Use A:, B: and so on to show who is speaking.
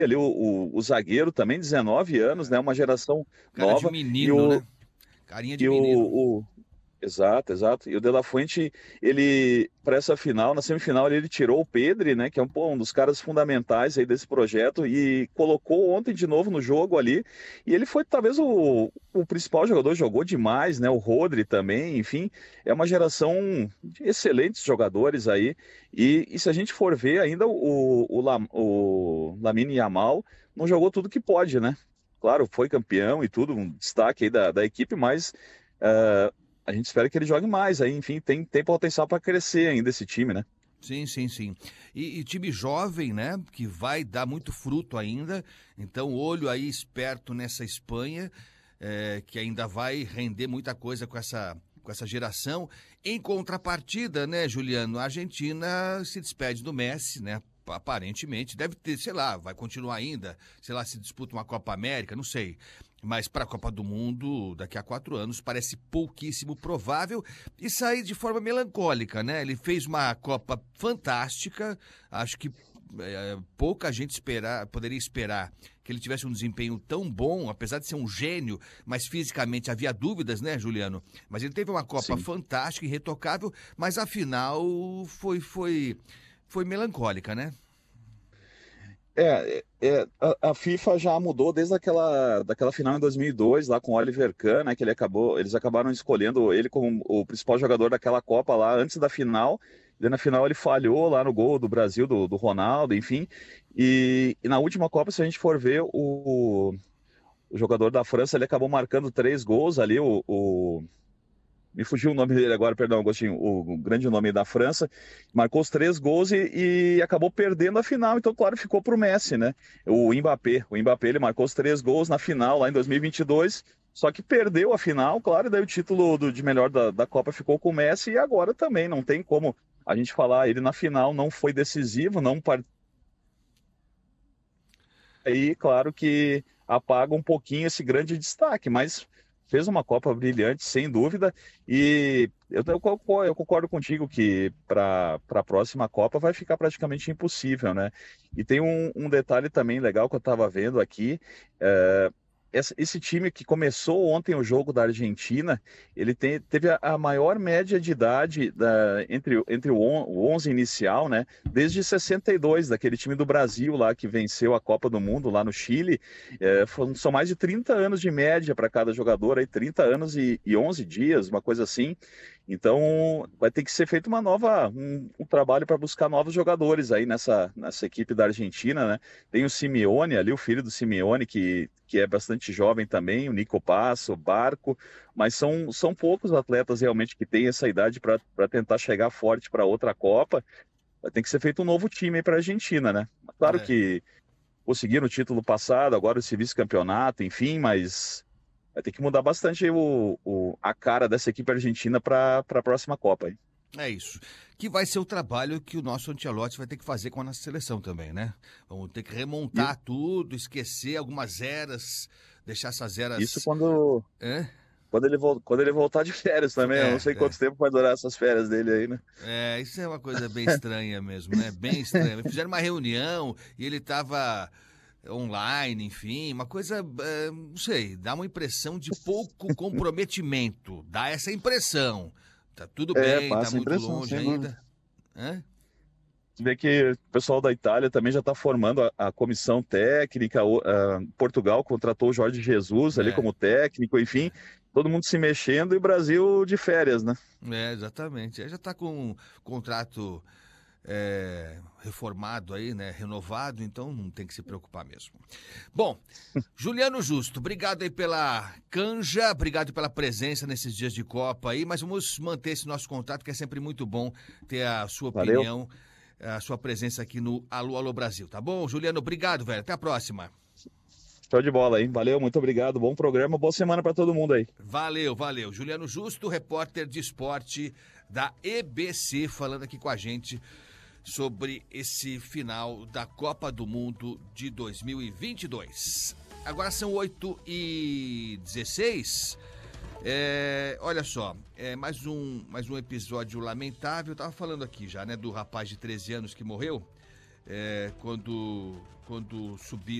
A: ali o zagueiro também, 19 anos, né? Uma geração
B: Cara de
A: nova. E
B: menino,
A: o,
B: né? Carinha de
A: e o,
B: menino.
A: o- Exato, exato. E o De La Fuente, ele, para essa final, na semifinal, ele tirou o Pedri, né, que é um dos caras fundamentais aí desse projeto, e colocou ontem de novo no jogo ali. E ele foi talvez o principal jogador, jogou demais, né? O Rodri também, enfim, é uma geração de excelentes jogadores aí. E se a gente for ver, ainda o Lamine Yamal não jogou tudo que pode, né? Claro, foi campeão e tudo, um destaque aí da equipe, mas. A gente espera que ele jogue mais aí, enfim, tem potencial para crescer ainda esse time, né?
B: Sim, sim, sim. E time jovem, né? Que vai dar muito fruto ainda. Então, olho aí esperto nessa Espanha, que ainda vai render muita coisa com essa geração. Em contrapartida, né, Juliano? A Argentina se despede do Messi, né? Aparentemente, deve ter, sei lá, vai continuar ainda, sei lá, se disputa uma Copa América, não sei. Mas para a Copa do Mundo, daqui a 4 anos, parece pouquíssimo provável e sair de forma melancólica, né? Ele fez uma Copa fantástica, acho que pouca gente poderia esperar que ele tivesse um desempenho tão bom, apesar de ser um gênio, mas fisicamente havia dúvidas, né, Juliano? Mas ele teve uma Copa
A: Sim.
B: fantástica, irretocável, mas a final foi melancólica, né?
A: A FIFA já mudou desde daquela final em 2002, lá com o Oliver Kahn, né, que eles acabaram escolhendo ele como o principal jogador daquela Copa lá antes da final. E na final ele falhou lá no gol do Brasil, do Ronaldo, enfim. E na última Copa, se a gente for ver, o jogador da França, ele acabou marcando 3 gols ali, me fugiu o nome dele agora, perdão, Agostinho, o grande nome da França, marcou os 3 gols e acabou perdendo a final, então, claro, ficou para o Messi, né? O Mbappé, ele marcou os 3 gols na final, lá em 2022, só que perdeu a final, claro, e daí o título de melhor da Copa ficou com o Messi, e agora também, não tem como a gente falar, ele na final não foi decisivo, não aí, claro que apaga um pouquinho esse grande destaque, mas fez uma Copa brilhante, sem dúvida, e eu concordo contigo que para a próxima Copa vai ficar praticamente impossível, né? E tem um detalhe também legal que eu estava vendo aqui, esse time que começou ontem o jogo da Argentina, ele teve a maior média de idade entre o 11 inicial, né? Desde 62, daquele time do Brasil lá que venceu a Copa do Mundo lá no Chile. São mais de 30 anos de média para cada jogador, aí 30 anos e 11 dias, uma coisa assim. Então vai ter que ser feito um trabalho para buscar novos jogadores aí nessa equipe da Argentina, né? Tem o Simeone ali, o filho do Simeone, que é bastante jovem também, o Nico Passo, o Barco, mas são poucos atletas realmente que têm essa idade para tentar chegar forte para outra Copa. Vai ter que ser feito um novo time para a Argentina, né? Claro
B: É.
A: que conseguiram o título passado, agora esse vice-campeonato, enfim, mas vai ter que mudar bastante a cara dessa equipe argentina para a próxima Copa. Aí.
B: É isso. Que vai ser o trabalho que o nosso Ancelotti vai ter que fazer com a nossa seleção também, né? Vamos ter que
A: E
B: remontar tudo, esquecer algumas eras, deixar essas
A: isso
B: eras.
A: quando,
B: É,
A: quando ele voltar de férias também. Eu não
B: é,
A: sei
B: é.
A: quanto tempo vai durar essas férias dele aí, né?
B: Isso é uma coisa bem estranha mesmo, né? Bem estranha. Fizeram uma reunião e ele estava online, enfim, uma coisa, não sei, dá uma impressão de pouco comprometimento. Dá essa impressão. Tá tudo bem, tá
A: Passa a
B: muito
A: impressão,
B: longe
A: sem dúvida.
B: ainda. Hã?
A: Você vê que o pessoal da Itália também já está formando a comissão técnica. Portugal contratou o Jorge Jesus ali
B: É,
A: como técnico, enfim,
B: é.
A: todo mundo se mexendo e o Brasil de férias, né?
B: Exatamente. Aí já está com um contrato reformado aí, né? Renovado, então não tem que se preocupar mesmo. Bom, Juliano Justo, obrigado aí pela canja, obrigado pela presença nesses dias de Copa aí, mas vamos manter esse nosso contato, que é sempre muito bom ter a sua
A: Valeu.
B: opinião, a sua presença aqui no Alô Alô Brasil, tá bom? Juliano, obrigado, velho. Até a próxima.
A: Show de bola aí. Valeu, muito obrigado. Bom programa, boa semana para todo mundo aí.
B: Valeu, valeu. Juliano Justo, repórter de esporte da EBC, falando aqui com a gente sobre esse final da Copa do Mundo de 2022. Agora são 8h16. Olha só, mais um episódio lamentável. Eu tava falando aqui já, né, do rapaz de 13 anos que morreu. quando subir